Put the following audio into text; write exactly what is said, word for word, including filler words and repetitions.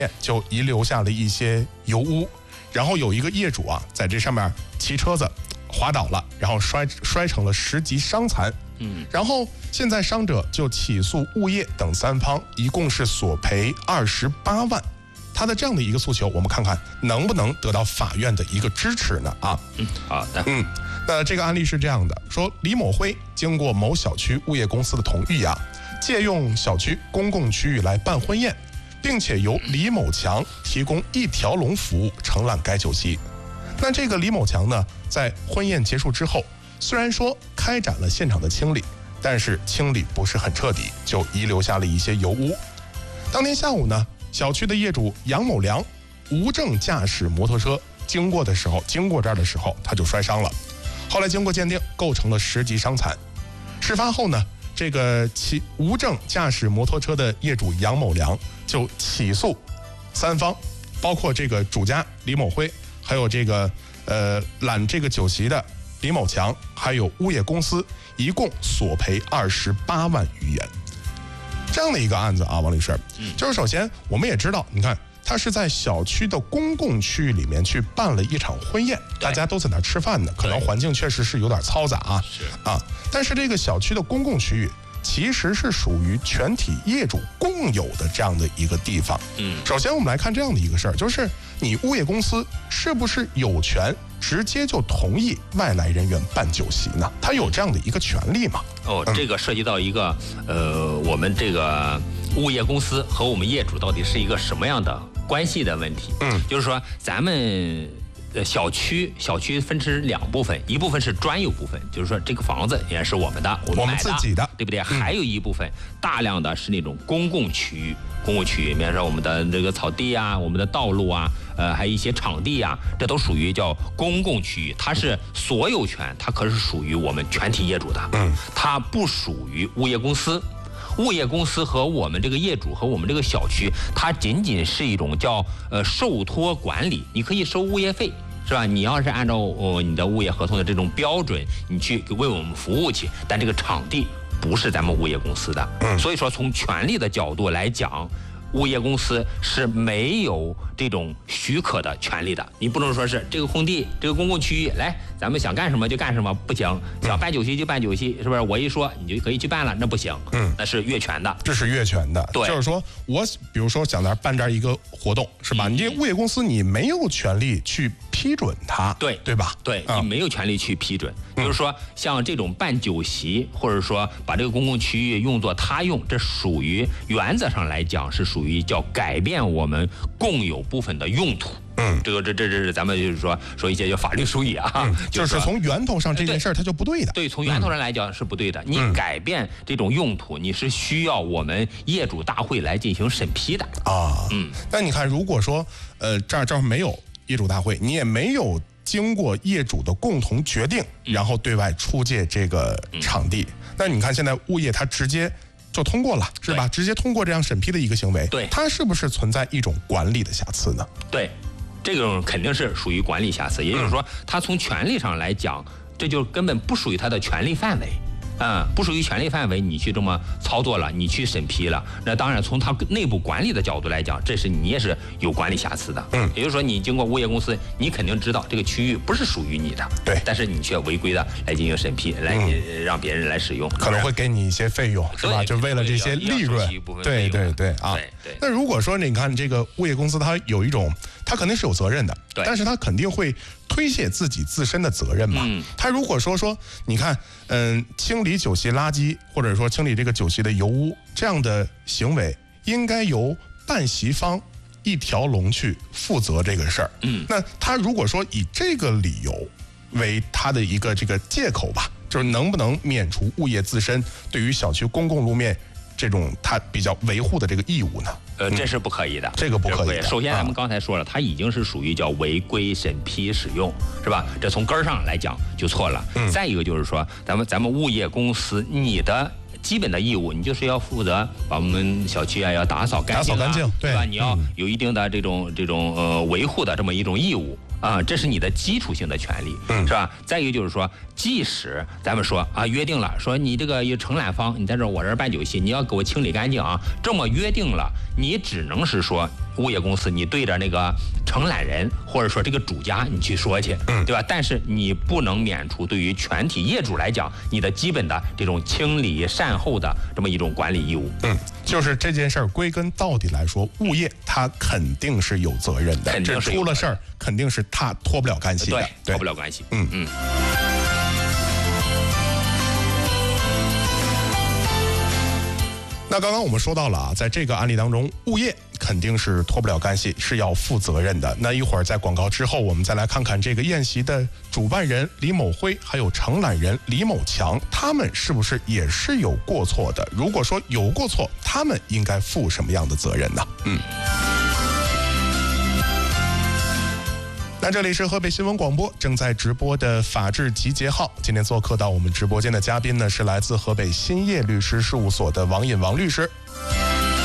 就遗留下了一些油污，然后有一个业主啊，在这上面骑车子滑倒了，然后摔摔成了十级伤残。嗯，然后现在伤者就起诉物业等三方，一共是索赔二十八万。他的这样的一个诉求，我们看看能不能得到法院的一个支持呢？啊， 嗯，好的， 嗯，那这个案例是这样的，说李某辉经过某小区物业公司的同意啊，借用小区公共区域来办婚宴，并且由李某强提供一条龙服务承揽该酒席。那这个李某强呢，在婚宴结束之后，虽然说开展了现场的清理，但是清理不是很彻底，就遗留下了一些油污。当天下午呢，小区的业主杨某良无证驾驶摩托车经过的时候，经过这儿的时候他就摔伤了，后来经过鉴定构成了十级伤残。事发后呢，这个骑无证驾驶摩托车的业主杨某良就起诉三方，包括这个主家李某辉，还有这个呃揽这个酒席的李某强，还有物业公司，一共索赔二十八万余元。这样的一个案子啊，王律师，就是首先我们也知道，你看他是在小区的公共区域里面去办了一场婚宴，大家都在那吃饭呢，可能环境确实是有点嘈杂啊， 是啊，但是这个小区的公共区域其实是属于全体业主共有的这样的一个地方。嗯，首先我们来看这样的一个事儿，就是你物业公司是不是有权直接就同意外来人员办酒席呢？他有这样的一个权利吗？ 哦，这个涉及到一个呃，我们这个物业公司和我们业主到底是一个什么样的关系的问题。嗯，就是说咱们呃小区小区分成两部分，一部分是专有部分，就是说这个房子也是我们的，我们买的， 我们自己的， 对不对？嗯、还有一部分大量的是那种公共区域。公共区域，比如说我们的这个草地啊，我们的道路啊，呃，还有一些场地啊，这都属于叫公共区域，它是所有权，它可是属于我们全体业主的，嗯，它不属于物业公司。物业公司和我们这个业主和我们这个小区，它仅仅是一种叫呃受托管理，你可以收物业费。是吧？你要是按照哦你的物业合同的这种标准，你去为我们服务去，但这个场地不是咱们物业公司的，嗯，所以说从权利的角度来讲，物业公司是没有这种许可的权利的。你不能说是这个空地、这个公共区域，来，咱们想干什么就干什么，不行。想办酒席就办酒席，是不是？我一说你就可以去办了，那不行，嗯，那是越权的。 这是越权的， 对， 就是说我比如说想在办这儿一个活动，是吧？嗯、你这物业公司你没有权利去批准它， 对对吧？ 对， 嗯、 你没有权利去批准。比如说像这种办酒席，或者说把这个公共区域用作他用，这属于原则上来讲是属于叫改变我们共有部分的用途。嗯，这个这这这是咱们就是说说一些叫法律术语啊， 嗯、就是从源头上这件事儿它就不对的。 对，从源头上来讲是不对的。嗯、你改变这种用途，你是需要我们业主大会来进行审批的啊。嗯，但你看，如果说呃这儿这儿没有业主大会，你也没有经过业主的共同决定，然后对外出借这个场地，嗯、那你看现在物业它直接就通过了，是吧？直接通过这样审批的一个行为， 对， 它是不是存在一种管理的瑕疵呢？ 对，这种肯定是属于管理瑕疵，也就是说，它从权利上来讲，这就根本不属于它的权利范围。嗯，不属于权利范围，你去这么操作了，你去审批了，那当然从它内部管理的角度来讲，这是你也是有管理瑕疵的。嗯，也就是说，你经过物业公司，你肯定知道这个区域不是属于你的， 对， 但是你却违规的来进行审批，来让别人来使用， 可能会给你一些费用，是吧？就为了这些利润，对对对啊。 对对。 那如果说你看这个物业公司，它有一种，它肯定是有责任的， 对， 但是它肯定会推卸自己自身的责任嘛。嗯，他如果说说，你看，嗯，清理酒席垃圾，或者说清理这个酒席的油污，这样的行为，应该由办席方一条龙去负责这个事儿。嗯，那他如果说以这个理由为他的一个这个借口吧，就是能不能免除物业自身对于小区公共路面这种他比较维护的这个义务呢？ 呃，这是不可以的， 嗯、这个不可以的。 首先，咱们刚才说了，它已经是属于叫违规审批使用，是吧？这从根儿上来讲就错了。嗯、再一个就是说，咱们咱们物业公司，你的基本的义务，你就是要负责把我们小区啊要打扫干净、啊， 打扫干净， 对吧？你要有一定的这种这种呃维护的这么一种义务。啊、嗯，这是你的基础性的权利，嗯，是吧？再一个就是说，即使咱们说啊约定了，说你这个有承揽方，你在这我这儿办酒席，你要给我清理干净啊，这么约定了，你只能是说物业公司，你对着那个承揽人或者说这个主家你去说去，嗯，对吧？但是你不能免除对于全体业主来讲，你的基本的这种清理善后的这么一种管理义务。 嗯，就是这件事儿归根到底来说，物业他肯定是有责任的，这出了事儿肯定是他脱不了干系的， 对，脱不了干系。 嗯嗯。那刚刚我们说到了啊，在这个案例当中，物业肯定是脱不了干系，是要负责任的。那一会儿在广告之后，我们再来看看这个宴席的主办人李某辉，还有承揽人李某强，他们是不是也是有过错的？如果说有过错，他们应该负什么样的责任呢？嗯。那这里是河北新闻广播正在直播的法治集结号，今天做客到我们直播间的嘉宾呢，是来自河北兴业律师事务所的王引王律师。